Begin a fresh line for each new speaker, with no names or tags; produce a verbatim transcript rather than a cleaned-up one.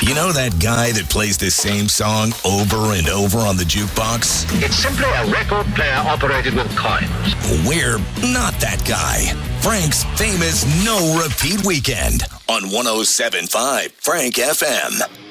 You know that guy that plays the same song over and over on the jukebox?
It's simply a record player operated with coins.
We're not that guy. Frank's famous no-repeat weekend on one oh seven point five Frank F M.